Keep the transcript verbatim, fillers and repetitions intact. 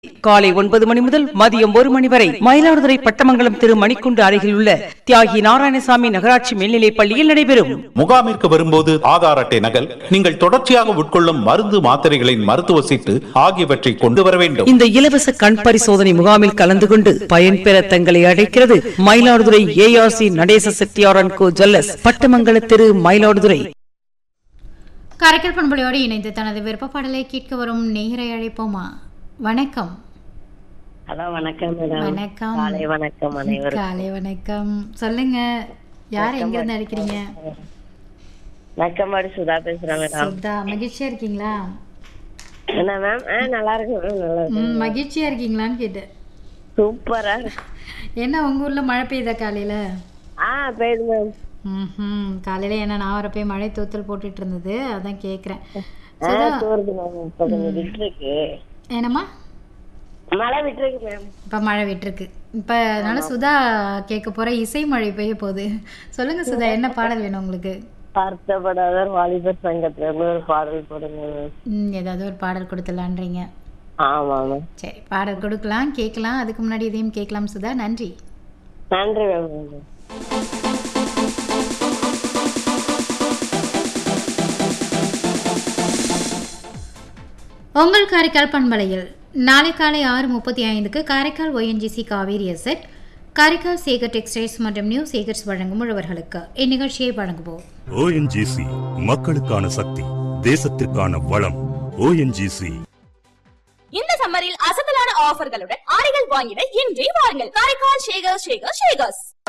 காலை ஒன்பது மணி முதல் மதியம் ஒரு மணி வரை மயிலாடுதுறை பட்டமங்கலம் திரு மணிக்குண்டு அருகில் உள்ள தியாகி நாராயணசாமி நகராட்சி மேல்நிலைப் பள்ளியில் நடைபெறும். முகாமிற்கு வரும்போது ஆதார் அட்டை நகல், நீங்கள் தொடர்ச்சியாக உட்கொள்ளும் மருந்து மாத்திரைகளின் மருத்துவ சீட்டு ஆகியவற்றை கொண்டு வர வேண்டும். இந்த இலவச கண் பரிசோதனை முகாமில் கலந்து கொண்டு பயன்பெற தங்களை அழைக்கிறது Mayiladuthurai ARC Natesa Chettiar and go jewellers, பட்டமங்கல திரு, மயிலாடுதுறை. காரைக்கால் பண்பலையோடு இணைந்து தனது விருப்ப பாடலை கேட்க வரும் நேயரை அழைப்போமா? வணக்கம். ஹலோ, வணக்கம் மேடம். வணக்கம். காலை வணக்கம் அனைவருக்கும். காலை வணக்கம். சொல்லுங்க, யார் எங்க இருந்து அழைக்கிறீங்க? வணக்கம்மாடி, சுதா பேசுறேன் மேடம். சுதா, மகிழ்ச்சியா இருக்கீங்களா? என்ன மேம்? ஆ, நல்லா இருக்கு மேம். நல்லா இருக்கு. ம், மகிழ்ச்சியா இருக்கீங்களான்னு கேட்டேன். சூப்பரா இருக்கு. என்ன உங்க ஊர்ல மழை பெய்யுதா காலையில? ஆ, பெய்யுது மேம். ம், காலையில என்ன நான் வரப்போ மழை தூத்தல் போட்டுட்டு இருந்தது, அதான் கேக்குறேன். ஆ, தூருது மேம். இப்ப கொஞ்சம் விட்டுருக்கு. என்னம்மா? மழை விட்டுருக்கு மேம். இப்ப மழை விட்டுருக்கு. இப்ப அதனால சுதா கேட்க போற இசை மழை பெய்ய போகுது. சொல்லுங்க சுதா, என்ன பாடல் வேணும் உங்களுக்கு? வருத்தப்படாதவர் வாலிபர் சங்கத்துல இருந்து ஒரு பாடல் போடுங்க மேம். ம், ஏதாவது ஒரு பாடல் கொடுத்துலான்றீங்க? ஆமா மேம். சரி, பாடல் கொடுக்கலாம், கேட்கலாம். அதுக்கு முன்னாடி இதையும் கேட்கலாம் சுதா. நன்றி. நன்றி மேம். உங்கள் காரைக்கால் பண்பலையில் நாளை காலை ஆறு முப்பத்தி ஐந்துக்கு காரைக்கால் ஒய்என்ஜிசி காவேரி எசெட், காரைக்கால் சேகர் டெக்ஸ்டைல்ஸ் மற்றும் நியூ சேகர்ஸ் வழங்கும் உழவர்களுக்கு இந்நிகழ்ச்சியை வழங்குவோம். ஓஎன்ஜிசி, மக்களுக்கான சக்தி, தேசத்திற்கான வளம். ஓஎன்ஜிசி. இந்த சம்மரில் அசத்தலான ஆஃபர்களுடன் ஆடைகள் வாங்கிட இன்றே வாருங்கள் காரைக்கால் ஷேகர் ஷேகர் ஷேகர்ஸ்.